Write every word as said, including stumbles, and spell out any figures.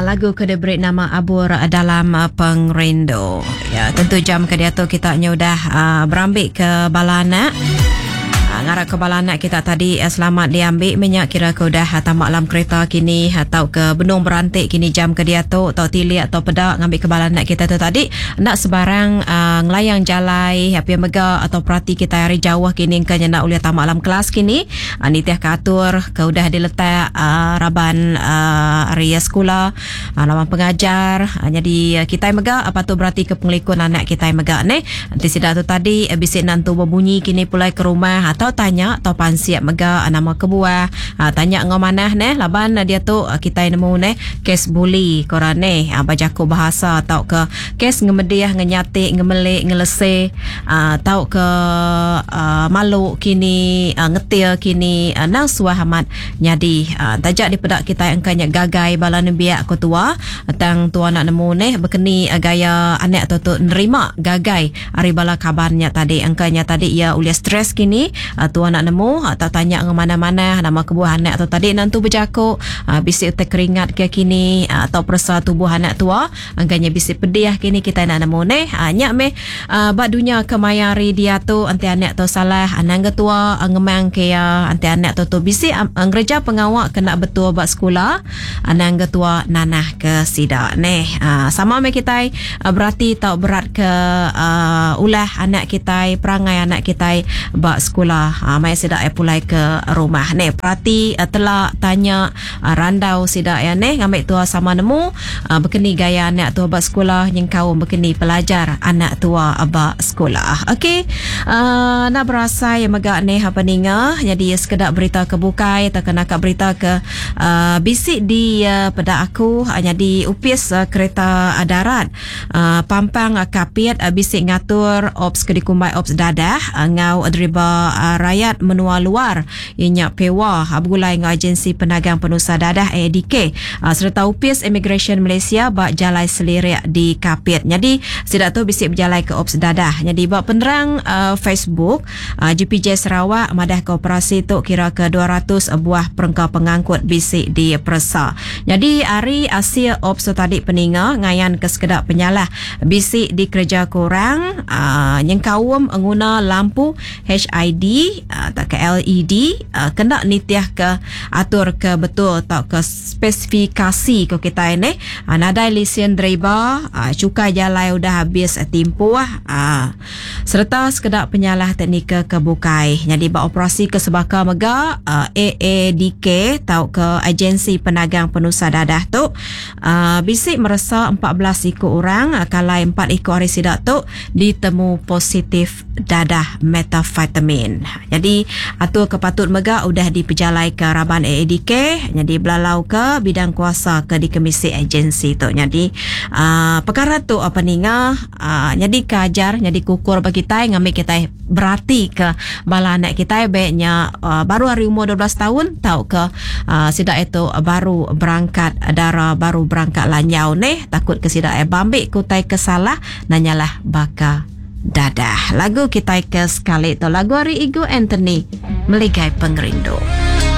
lagu kode break nama Abur dalam uh, Pengrindu. Ya, tentu jam ke dia tu kita sudah uh, berambil ke Balana. Ngarak ke Balana kita tadi uh, selamat diambil minyak kira ke dah uh, tamak dalam kereta kini atau ke Benung Berantik kini jam ke dia tu atau tilik atau pedak ngambil ke Balana kita tu tadi nak sebarang uh, ngelayang jalai apa mega atau perhati kita hari jauh kini kanya nak uliah tamak dalam kelas kini uh, nitiah katur ke udah diletak uh, raban uh, area sekolah uh, lawan pengajar uh, jadi uh, kita mega apa tu berarti ke pengelikun anak kita mega ni nanti sidak tu tadi uh, bisik nantu berbunyi kini pulai ke rumah atau tanya atau pansiap mega nama kebuah uh, tanya ngau manah ne laban uh, dia tu uh, kita nemu ne kes bully korang ne uh, bajaku bahasa atau ke kes ngemediah ngenyati ngemelik ngelese uh, atau ke uh, malu kini uh, ngetir kini uh, nang suah amat nyadi uh, tajak di pedak kita angkanya gagai balan biak ko tua tang tua nak nemu ne berkeni uh, gaya anak tu tu nerima gagai ari bala kabarnya tadi angkanya tadi ia ulia stres kini uh, tua nak nemu atau tanya ke mana-mana nama kebuah anak atau tadi nantu berjakuk uh, bisik terkeringat ke kini uh, atau perasa tubuh anak tua angkanya bisik pedih kini kita nak nemu ne uh, nyak me uh, bak dunia kemayari dia tu anti anak tu salah anang tua uh, ngemang ke ya anti anak tu tu bisik uh, ngereja pengawak kena betul bak sekolah anang tua nanah ke sidak ne uh, sama me kita uh, berarti tak berat ke uh, ulah anak kita perangai anak kita bak sekolah uh, mai sidak ai pulai ke rumah ne perhati uh, telah tanya uh, randau sidak ya ne ngambil tua sama nemu uh, berkeni gaya anak tua bak sekolah yang kau berkeni pelajar anak tua bak sekolah okey uh, nak berasa yang megak ne apa ninga jadi sekedar berita kebukai tak kena kat berita ke uh, bisik di uh, pada aku uh, jadi upis uh, kereta uh, darat uh, pampang uh, kapit uh, bisik ngatur ops ke dikumbai ops dadah uh, ngau driba uh, rakyat menua luar ianya pewa abgulai ngau agensi penagang penusa dadah A D K uh, serta upis immigration Malaysia bak jalai selirik di kapit jadi sidak tu bisik berjalai ke ops dadah jadi bak penerang uh, Facebook uh, G P J Sarawak madah kooperasi tu kira ke dua ratus buah perengkau pengangkut bisik di persa jadi hari asia ops tu tadi peninga ngayan ke sekedar penyalah bisik di kerja korang uh, yang kawum guna lampu H I D uh, tak ke L E D uh, kena nitiah ke atur ke betul atau ke spesifikasi ke kita ini uh, nadai lesen driver uh, cukai jalai udah habis uh, timpu uh, serta sekedar penyalah teknik ke kebukai jadi bak operasi ke sebaka mega uh, A A D K tau ke agensi penagang penusa dadah tu uh, bisik merasa empat belas ikut orang uh, kalai empat ikut hari sidak tu ditemu positif dadah metavitamin jadi atur kepatut mega udah dipejalai ke Raban A A D K jadi belalau ke bidang kuasa ke di komisi agensi tu jadi uh, perkara tu apa ninga uh, jadi kajar jadi kukur bagi kita ngambil kita berarti ke bala anak kita baiknya uh, baru hari umur dua belas tahun tahu ke uh, sidak itu baru berangkat darah baru berangkat lanyau ni takut ke sidak eh bambik kutai kesalah nanyalah baka dadah lagu kita ke sekali tu lagu hari Igu Anthony Meligai Pengrindu.